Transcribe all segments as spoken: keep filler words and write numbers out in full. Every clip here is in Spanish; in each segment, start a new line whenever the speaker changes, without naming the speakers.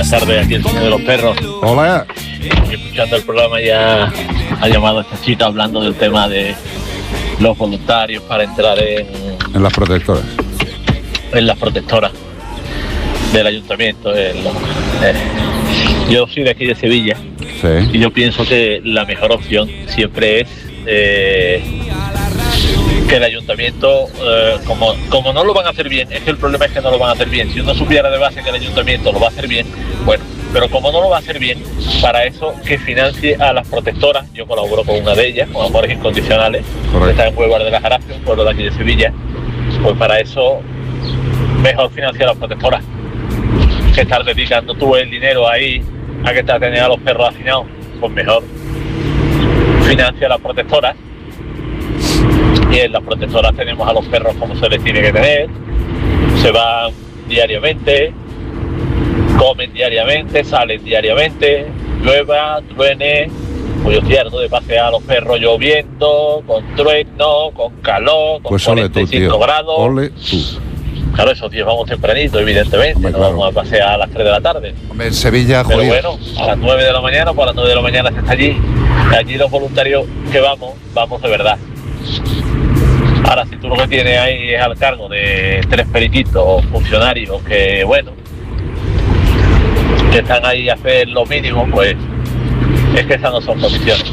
Buenas tardes, aquí el señor de los perros.
Hola.
Escuchando el programa ya ha llamado esta chica hablando del tema de los voluntarios para entrar en,
en las protectoras.
En las protectoras del ayuntamiento. En los, eh, yo soy de aquí de Sevilla,
sí.
Y yo pienso que la mejor opción siempre es eh, que el ayuntamiento, eh, como, como no lo van a hacer bien, es que el problema es que no lo van a hacer bien. Si uno supiera de base que el ayuntamiento lo va a hacer bien, bueno, pero como no lo va a hacer bien, para eso que financie a las protectoras. Yo colaboro con una de ellas, con Amores Incondicionales,
Correcto.
que está en Huelva de la Jarafe, un pueblo de aquí de Sevilla. Pues para eso, mejor financiar a las protectoras que estar dedicando tú el dinero ahí a que estar teniendo a los perros hacinados. Pues mejor financia a las protectoras, y en las protectoras tenemos a los perros como se les tiene que tener, se van diariamente, comen diariamente, salen diariamente, llueva, truene. Pues yo estoy harto de pasear a los perros lloviendo, con trueno, con calor, con
pues
cuarenta y cinco grados.
Ole tú.
Claro, esos días vamos tempranito, evidentemente.
Hombre,
no
claro.
vamos a pasear a las tres de la tarde.
Hombre, en Sevilla,
Pero
joder.
bueno, a las nueve de la mañana, pues a las nueve de la mañana se está allí. Y allí los voluntarios que vamos, vamos de verdad. Ahora, si tú lo que tienes ahí es al cargo de tres periquitos funcionarios que, bueno, que están ahí a hacer lo mínimo, pues es que esas no son condiciones.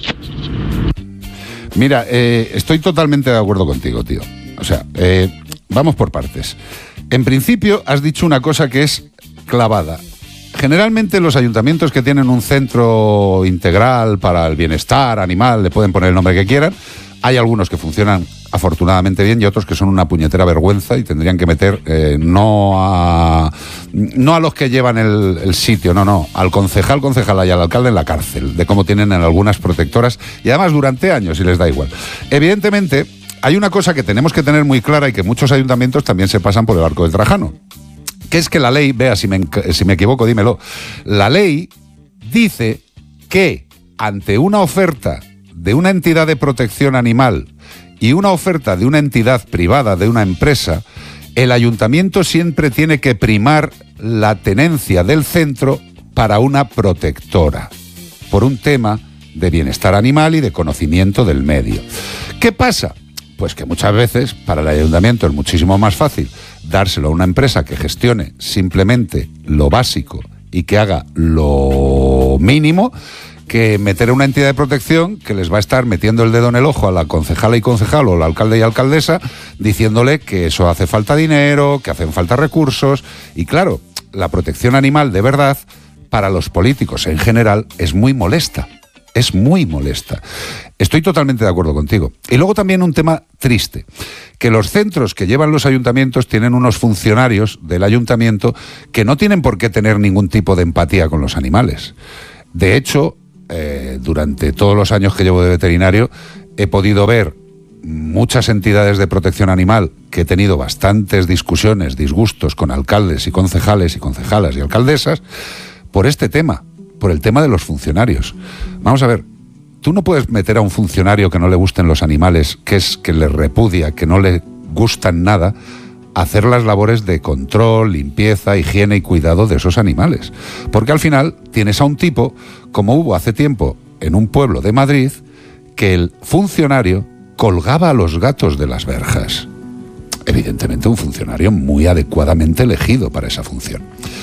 Mira, eh, estoy totalmente de acuerdo contigo, tío. O sea, eh, vamos por partes. En principio, has dicho una cosa que es clavada. Generalmente los ayuntamientos que tienen un centro integral para el bienestar animal, le pueden poner el nombre que quieran, hay algunos que funcionan afortunadamente bien y otros que son una puñetera vergüenza y tendrían que meter eh, no a no a los que llevan el, el sitio, no, no, al concejal, concejala y al alcalde en la cárcel, de cómo tienen en algunas protectoras y además durante años y les da igual. Evidentemente, hay una cosa que tenemos que tener muy clara y que muchos ayuntamientos también se pasan por el arco del Trajano, que es que la ley, vea, si me, si me equivoco, dímelo, la ley dice que ante una oferta de una entidad de protección animal y una oferta de una entidad privada, de una empresa, el ayuntamiento siempre tiene que primar la tenencia del centro para una protectora, por un tema de bienestar animal y de conocimiento del medio. ¿Qué pasa? Pues que muchas veces para el ayuntamiento es muchísimo más fácil dárselo a una empresa que gestione simplemente lo básico y que haga lo mínimo, que meter a una entidad de protección que les va a estar metiendo el dedo en el ojo a la concejala y concejal o al alcalde y alcaldesa diciéndole que eso hace falta dinero, que hacen falta recursos. Y claro, la protección animal de verdad para los políticos en general es muy molesta. Es muy molesta. Estoy totalmente de acuerdo contigo. Y luego también un tema triste, que los centros que llevan los ayuntamientos tienen unos funcionarios del ayuntamiento que no tienen por qué tener ningún tipo de empatía con los animales. De hecho, eh, durante todos los años que llevo de veterinario, he podido ver muchas entidades de protección animal que he tenido bastantes discusiones, disgustos con alcaldes y concejales y concejalas y alcaldesas por este tema, por el tema de los funcionarios. Vamos a ver, tú no puedes meter a un funcionario que no le gusten los animales, que es que le repudia, que no le gustan nada, a hacer las labores de control, limpieza, higiene y cuidado de esos animales. Porque al final tienes a un tipo, como hubo hace tiempo en un pueblo de Madrid, que el funcionario colgaba a los gatos de las verjas. Evidentemente un funcionario muy adecuadamente elegido para esa función.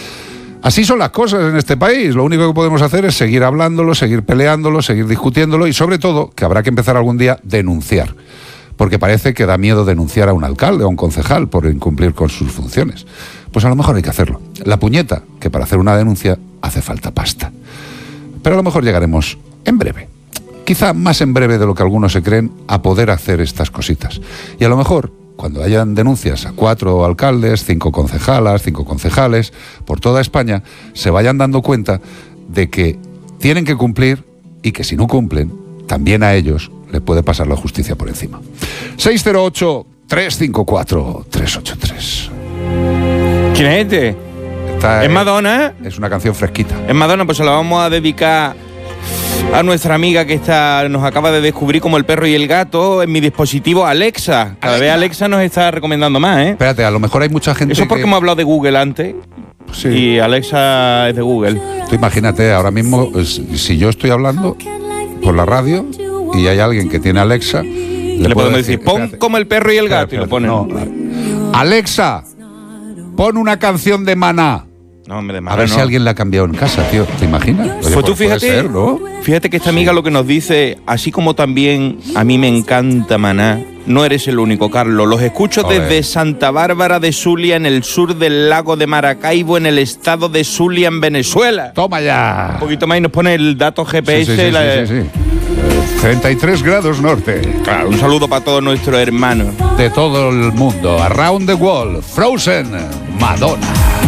Así son las cosas en este país. Lo único que podemos hacer es seguir hablándolo, seguir peleándolo, seguir discutiéndolo y sobre todo, que habrá que empezar algún día, denunciar. Porque parece que da miedo denunciar a un alcalde o a un concejal por incumplir con sus funciones. Pues a lo mejor hay que hacerlo. La puñeta, que para hacer una denuncia hace falta pasta. Pero a lo mejor llegaremos en breve, quizá más en breve de lo que algunos se creen, a poder hacer estas cositas. Y a lo mejor, cuando hayan denuncias a cuatro alcaldes, cinco concejalas, cinco concejales, por toda España, se vayan dando cuenta de que tienen que cumplir y que si no cumplen, también a ellos le puede pasar la justicia por encima. seis cero ocho, tres cinco cuatro, tres ocho tres.
¿Quién es este?
Esta
¿Es
es
Madonna?
Es una canción fresquita.
Es Madonna, pues se la vamos a dedicar a nuestra amiga que está, nos acaba de descubrir como el perro y el gato en mi dispositivo Alexa. Cada
Alexa.
vez Alexa nos está recomendando más, ¿eh?
Espérate, a lo mejor hay mucha gente
Eso es porque
que...
hemos hablado de Google antes.
Sí.
Y Alexa es de Google.
Tú imagínate, ahora mismo, si yo estoy hablando por la radio y hay alguien que tiene Alexa,
le, le podemos decir, pon espérate, como el perro y el gato, espérate, y lo ponen.
No. Alexa, pon una canción de Maná.
No, hombre, de Maná,
a ver
no.
si alguien la ha cambiado en casa, tío. ¿Te imaginas? Oye,
pues,
pues
tú fíjate,
ser, ¿no?
fíjate que esta amiga sí. Lo que nos dice, así como también a mí me encanta Maná, no eres el único, Carlos. Los escucho Joder. desde Santa Bárbara de Zulia, en el sur del lago de Maracaibo, en el estado de Zulia, en Venezuela.
Toma ya.
Un poquito más y nos pone el dato G P S.
Sí, sí, sí,
la...
sí, sí, sí. treinta y tres grados norte.
Claro, un saludo para todos nuestros hermanos.
De todo el mundo. Around the World. Frozen. Madonna.